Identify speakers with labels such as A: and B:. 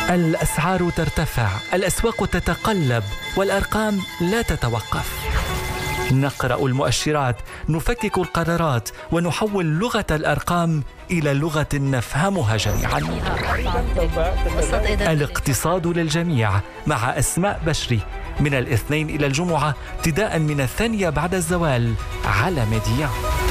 A: الأسعار ترتفع، الأسواق تتقلب، والأرقام لا تتوقف. نقرأ المؤشرات، نفكك القرارات، ونحول لغة الأرقام إلى لغة نفهمها جميعا. الاقتصاد للجميع مع أسماء بشري، من الاثنين إلى الجمعة ابتداء من 2:00 بعد الزوال على ميديا.